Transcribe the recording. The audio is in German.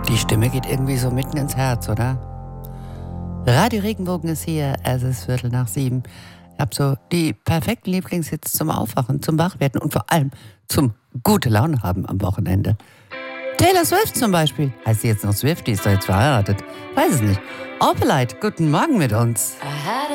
Die Stimme geht irgendwie so mitten ins Herz, oder? Radio Regenbogen ist hier, es ist 7:15. Ich habe so die perfekten Lieblingshits zum Aufwachen, zum Wachwerden und vor allem zum gute Laune haben am Wochenende. Taylor Swift zum Beispiel. Heißt sie jetzt noch Swift? Die ist doch jetzt verheiratet. Weiß es nicht. Opelite, guten Morgen mit uns.